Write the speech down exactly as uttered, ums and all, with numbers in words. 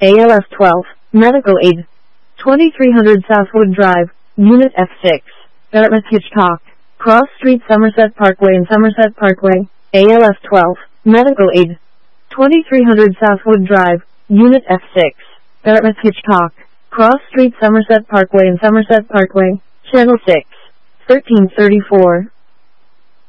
A L F twelve, Medical Aid. twenty-three hundred Southwood Drive, Unit F six, Dartmouth Hitchcock, Cross Street Somerset Parkway and Somerset Parkway, A L F twelve, Medical Aid. twenty-three hundred Southwood Drive, Unit F six, Dartmouth Hitchcock, Cross Street Somerset Parkway and Somerset Parkway, Channel six, thirteen thirty-four.